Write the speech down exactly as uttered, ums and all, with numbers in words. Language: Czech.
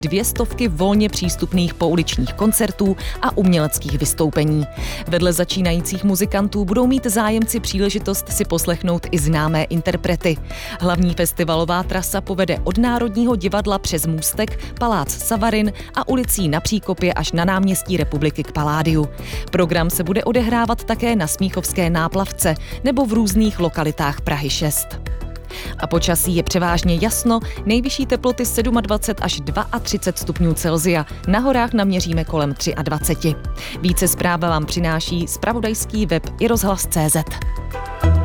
dvě stovky volně přístupných pouličních koncertů a uměleckých vystoupení. Vedle začínajících muzikantů budou mít zájemci příležitost si poslechnout i známé interprety. Hlavní festivalová trasa povede od Národního divadla přes Můstek, Palác Savarin a ulicí Na Příkopě až na náměstí Republiky k Paládiu. Program se bude odehrávat také na Smíchovské náplavce nebo v různých lokalitách Prahy šest. A počasí je převážně jasno, nejvyšší teploty dvacet sedm až třicet dva stupňů Celsia, na horách naměříme kolem dvacet tři. Více zpráv vám přináší zpravodajský web i rozhlas tečka cé zet.